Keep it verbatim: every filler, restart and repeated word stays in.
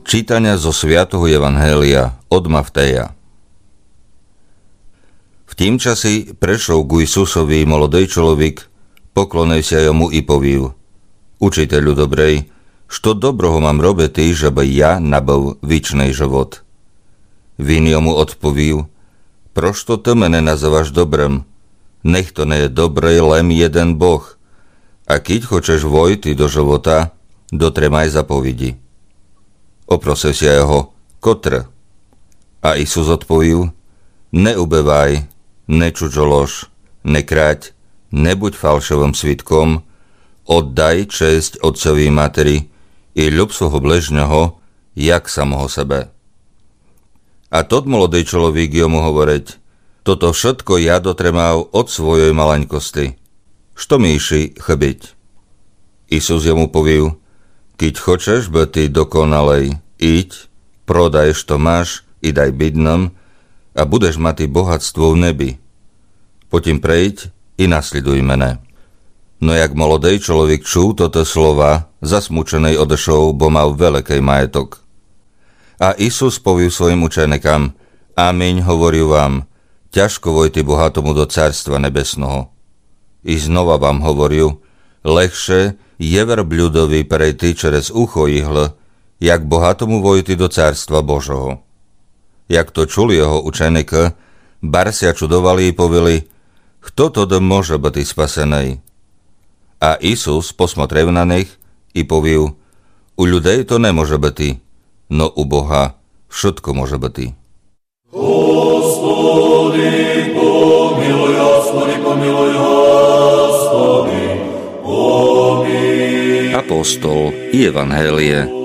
Čítania zo svätého evanjelia od Mattheja. V tým časi prešiel k Isusovi molodej človek, poklonil sa jemu i povil: Učiteľu dobrej, što dobroho mám robiti, žeby ja nabol vičnej život? Vin jemu odpovil: Prošto ty mene nazývaš dobrem? Nech to nie je dobrej len jeden Boh. A keď chceš vojty do života, dotremaj zapovedi. Oprosil sa jeho: Kotr? A Isus odpovil: Neubevaj, nečučolož, nekráť, nebuď falšovým svitkom, oddaj česť otcovi materi i ľub svojho bležného, jak samoho sebe. A tot molodej človek jemu hovoriť: Toto všetko ja dotremal od svojej malaňkosti. Što mi iši chybiť? Isus jemu povil: Keď chceš byť dokonalej, iď, prodaj, što máš, i daj bidnom, a budeš mať bohatstvo v nebi. Potom prejď i nasleduj mene. No jak molodej človek čul toto slova, zasmučenej odešol, bo mal veľký majetok. A Isus povil svojim učenikám: Ameň, hovorím vám, ťažko vojti bohatomu do carstva nebesného. I znova vám hovorím, lehšie je verbľudovi prejти čerez ucho ihl, jak bohatomu vojti do carstva Božoho. Jak to čuli jeho učeníky, bar sa čudovali i povili: Kto to môže byť spasený? A Isus posmotrel na nich i povil: U ľudí to nemôže byť, no u Boha všetko môže byť. Hospody, pomiluj, Hospody, pomiluj, Hospody, pomiluj. Apostol i Evanjelie